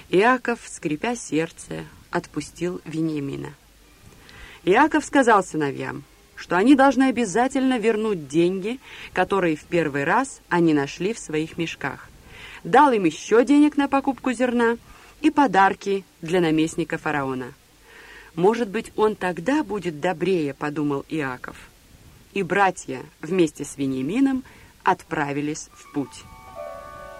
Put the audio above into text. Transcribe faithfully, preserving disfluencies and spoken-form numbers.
Иаков, скрипя сердце, отпустил Вениамина. Иаков сказал сыновьям, что они должны обязательно вернуть деньги, которые в первый раз они нашли в своих мешках. Дал им еще денег на покупку зерна и подарки для наместника фараона. «Может быть, он тогда будет добрее», — подумал Иаков. И братья вместе с Вениамином отправились в путь.